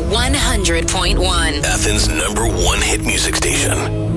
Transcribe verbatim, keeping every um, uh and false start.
one hundred point one. Athens' number one hit music station.